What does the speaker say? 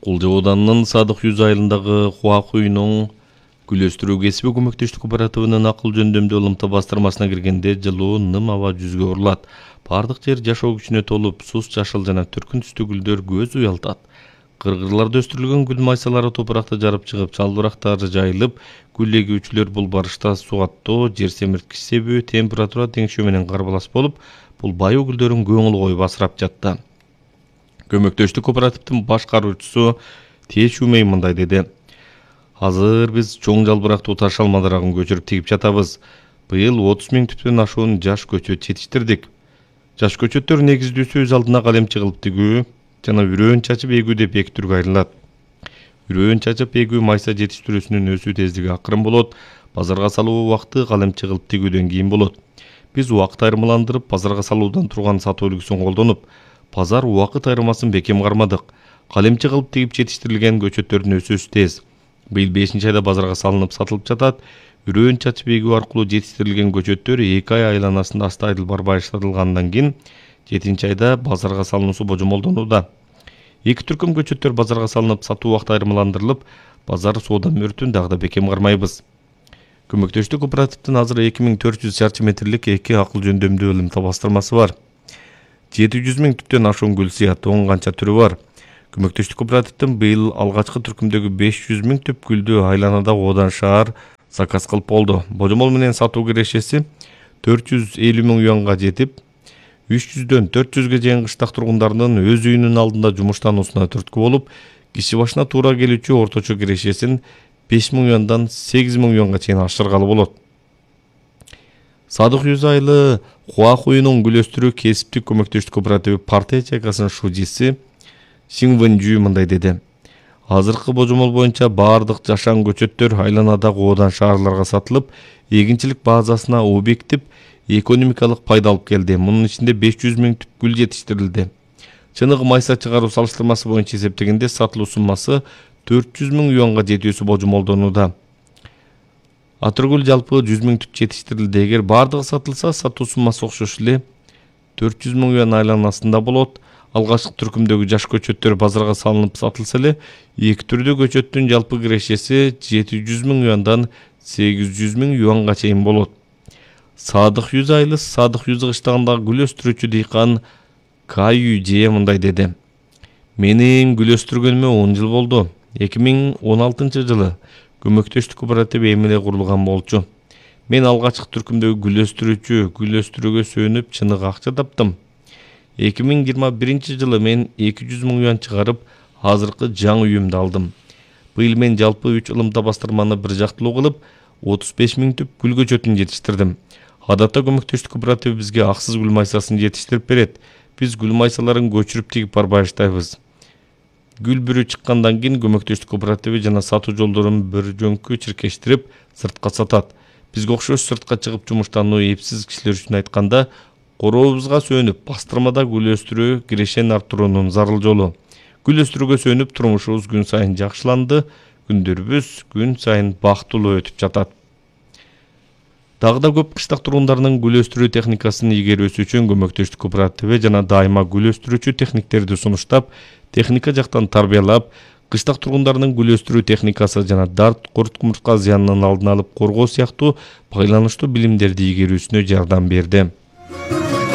Кулжа Оданынын Садык Юз айылындагы Куак үйүнүн гүл өстүрүү кесиби көмөктөштүк кооперативинин акыл жөндөмдүү ылымта бастырмасына киргенде жылуу ным аба жүзгө урулат. Бардык жер жашоо күчүнө толуп, сус жашыл жана түркүн түстүү гүлдөр көз уялтат. Кыргырларда өстүрүлгөн гүл майсалары топуракта жарып чыгып, чалбырактары жайылып, гүл эгүүчүлөр бул барышта сугаттоо, жер семирткич себүү, температура теңшөө менен карбалас болуп, бул байуу гүлдөрүн көңүл коюп асырап жатты. Көмөктөштүк кооперативдин башкаруучусу Тешумей мындай деди: Азыр биз чоң жалбырактуу таш алмадырагын көчүрүп тигип жатабыз. Быйыл 30 000 түптөн ашуун жаш көчөт жетиштирдик. Жаш көчөттөр негиздүүсү өз алдына калемчи кылып тигүү жана үрөөн чачып эгүү деп эки түргө айрылат. Үрөөн чачып эгүү майса жетиштирүүсүнүн өсүү тездиги акырын болот, базарга салуу убакыты калемчи кылып тигүүдөн кийин болот. Биз убакыт айырмаландырып, базарга салуудан турган сатуу үлгүсүн колдонуп, базар убакыт айырмасын бекем кармадык. Калемчи кылып тигип жетиштирилген көчөттөрдүн өсүүсү тез. Быйыл 5 айда базарга салынып сатылып жатат. Үрөөн чачып эгүү аркылуу жетиштирилген көчөттөр 2 ай айланасында астайдыл башладылгандан кийин 7 айда базарга салынуусу божомолдонууда. 2 түркүм көчөттөр базарга салынып, сатуу убакыты айырмаландырылып, базар соода мөртүн дагы да бекем кармайбыз. Көмөктөштүк кооперативдин азыр 2400 шарчы метрлик 2 акыл жөндөмдүү ылымта бастырмасы бар. 700 000 түптөн ашуун гүл сыят 10 канча түрү бар. Көмөктөштүк кооперативдин быйыл алгачкы түркүмдөгү 500 000 түп гүлдү айланада Одан шаар заказ кылып болду. Божомол менен сатуу кирешеси 450 000 юанга жетип, 300дөн 400ге чейин кыштак тургундарынын өз үйүнүн алдында жумуштануусуна түрткү болуп, киши башына туура келүүчү орточо кирешесин 5 000 юандан 8 000 юанга чейин ашыргалы болот. Садык Юз айылы Куак үйүнүн гүл өстүрүү кесиптик көмөктөштүк кооперативи партия чайкасынын шужиси Сиңвэнжүү мындай деди: Азыркы божомол боюнча баардык жашан көчөттөр айланадагы Одан шаарларга сатылып, эгинчилик базасына объектип, экономикалык пайда алып келди. Мунун ичинде 500 000 түп гүл жетиштирилди. Чыныгы майса чыгаруу салыштырмасы боюнча эсептегенде сатылуу суммасы 400 000 юанга жетүүсү божомолдонууда. Атыргүл жалпы 100 000 түп жетиштирилди. Эгер бардыгы сатылса, сатуу суммасы окшош эле 400 000 юан айланасында болот. Алгачкы түркүмдөгү жаш көчөттөр базарга салынып сатылса эле, эки түрдүү көчөттүн жалпы кирешеси 700 000 юандан 800 000 юанга чейин болот. Садык Юз айылы Садык Юз кыштагындагы гүл өстүрүүчү дыйкан Каюже мындай деди: Менин гүл өстүргөнүмө 10 жыл болду. 2016 жылы көмөктөштүк кооперативи эмеле курулган болчу. Мен алгачкы түркүмдөгү гүл өстүрүүгө сүйөнүп чыныгы акча таптым. 2021 жылы мен 200 000 юан чыгарып, азыркы жаңы үйүмдү алдым. Быйыл мен жалпы 3 ылымта бастырманы бир жактылуу кылып, 35 000 түп гүл көчөтүн жетиштирдим. Адатта көмөктөштүк кооперативи бизге аксыз гүл майсасын жетиштирип берет. Биз гүл майсаларын көчүрүп тигип барбайбыз. Гүл бүрү чыккандан кийин көмөктөштүк кооперативи жана сатуу жолдорун бир жөнкү чиркештирип, сыртка сатат. Бизге окшош сыртка чыгып жумуштануу эпсиз кишилер үчүн айтканда, корообузга сөнүп, бастырмада гүл өстүрүү кирешени арттыруунун зарыл жолу. Гүл өстүрүүгө сөнүп, турмушубуз күн сайын жакшыланды, күндөрүбүз күн сайын бактылуу өтүп жатат. Дагы да көп кыштак тургундарынын гүл өстүрүү техникасын ийгерүүсү үчүн көмөктөштүк кооперативи жана дайыма гүл өстүрүүчү техниктерди сунуштап, техника жактан тарбиялап, кыштак тургундарынын гүл өстүрүү техникасы жана дарт, курт кумуртка зыянынын алдын алып коргоо сыяктуу байланыштуу билимдерди ийгерүүсүнө жардам берди.